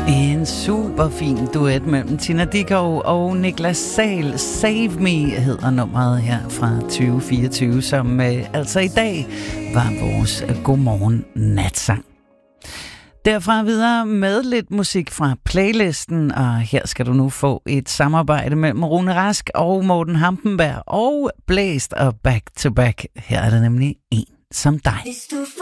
En super fin duet mellem Tina Dickow og Niklas Sahl. Save Me hedder nummeret her fra 2024, som altså i dag var vores godmorgen natsang. Derfra videre med lidt musik fra playlisten, og her skal du nu få et samarbejde mellem Rune Rask og Morten Hampenberg og Blæst og Back to Back. Her er det nemlig En som dig.